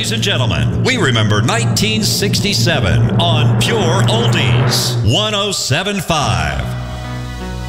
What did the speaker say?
Ladies and gentlemen, we remember 1967 on Pure Oldies 1075.